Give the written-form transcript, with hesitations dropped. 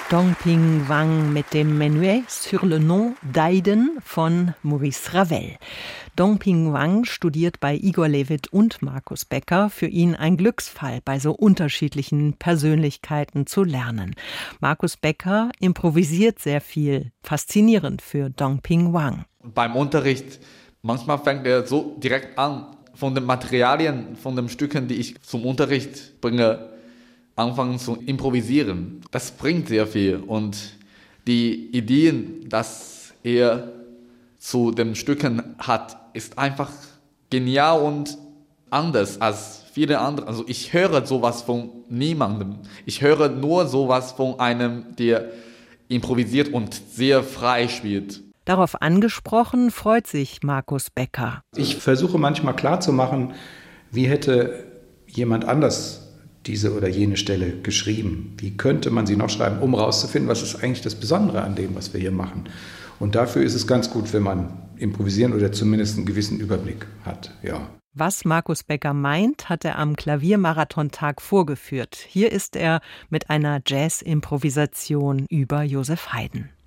Dong-Ping Wang mit dem Menuet sur le nom d'Aiden von Maurice Ravel. Dong-Ping Wang studiert bei Igor Levit und Markus Becker. Für ihn ein Glücksfall, bei so unterschiedlichen Persönlichkeiten zu lernen. Markus Becker improvisiert sehr viel. Faszinierend für Dong-Ping Wang. Beim Unterricht, manchmal fängt er so direkt an, von den Materialien, von den Stücken, die ich zum Unterricht bringe, anfangen zu improvisieren. Das bringt sehr viel und die Ideen, dass er zu den Stücken hat, ist einfach genial und anders als viele andere. Also ich höre sowas von niemandem. Ich höre nur sowas von einem, der improvisiert und sehr frei spielt. Darauf angesprochen freut sich Markus Becker. Ich versuche manchmal klarzumachen, wie hätte jemand anders diese oder jene Stelle geschrieben. Wie könnte man sie noch schreiben, um herauszufinden, was ist eigentlich das Besondere an dem, was wir hier machen. Und dafür ist es ganz gut, wenn man improvisieren oder zumindest einen gewissen Überblick hat. Ja. Was Markus Becker meint, hat er am Klaviermarathontag vorgeführt. Hier ist er mit einer Jazz-Improvisation über Joseph Haydn.